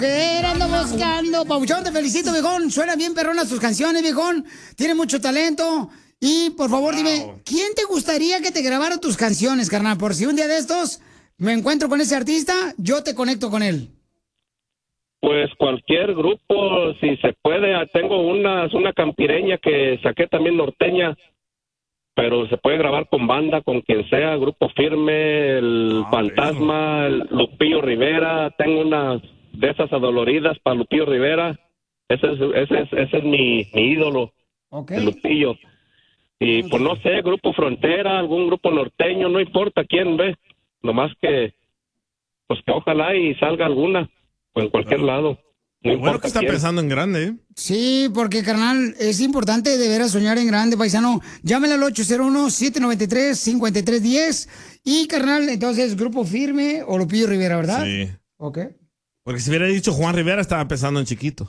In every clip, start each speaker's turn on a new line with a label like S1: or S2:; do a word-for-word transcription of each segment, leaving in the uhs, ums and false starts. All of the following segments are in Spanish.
S1: ¿Qué ando buscando? Pabuchón, te felicito, viejón. Suenan bien perronas tus canciones, viejón. Tienes mucho talento. Y, por favor, wow. dime, ¿quién te gustaría que te grabara tus canciones, carnal? Por si un día de estos me encuentro con ese artista, yo te conecto con él.
S2: Pues cualquier grupo, si se puede. Tengo una, una campireña que saqué también norteña, pero se puede grabar con banda, con quien sea, Grupo Firme, el ah, Fantasma, el Lupillo Rivera. Tengo unas de esas adoloridas para Lupillo Rivera. Ese es, ese es, ese es mi, mi ídolo, okay. el Lupillo. Y pues no sé, Grupo Frontera, algún grupo norteño, no importa quién, ve. Nomás que, pues que ojalá y salga alguna, o en cualquier lado. No
S3: bueno que está quién. Pensando en grande, ¿eh?
S1: Sí, porque, carnal, es importante de veras soñar en grande, paisano. Llámale al ocho cero uno, siete nueve tres, cinco tres uno cero. Y, carnal, entonces, Grupo Firme o Lupillo Rivera, ¿verdad?
S3: Sí.
S1: Ok.
S3: Porque si hubiera dicho Juan Rivera, estaba pensando en chiquito.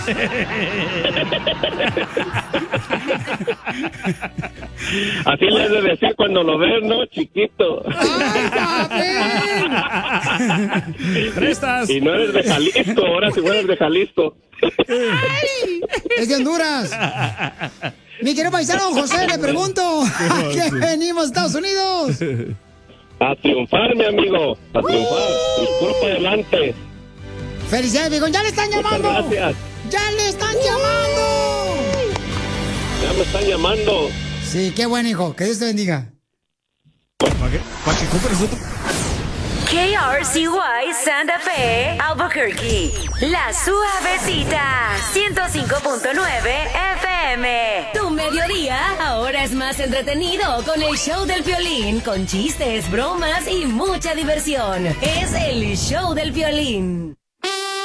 S2: Así le has de decir cuando lo ves, ¿no? Chiquito.
S3: ¡Prestas!
S2: Y no eres de Jalisco, ahora si fueres de Jalisco.
S1: Ay, es de Honduras. Mi querido paisano José, le pregunto, ¿a qué venimos, Estados Unidos?
S2: A triunfar, mi amigo, a triunfar. El cuerpo adelante.
S1: Felicidades, viejón. ¡Ya le están llamando!
S2: Muchas gracias.
S1: ¡Ya le están llamando!
S2: Ya me están llamando.
S1: Sí, qué bueno, hijo. Que Dios te bendiga.
S3: ¿Para qué? ¿Para que compres otro?
S4: K R C Y Santa Fe, Albuquerque. La Suavecita, ciento cinco punto nueve F M. Tu mediodía ahora es más entretenido con el show del Piolín, con chistes, bromas y mucha diversión. Es el show del Piolín.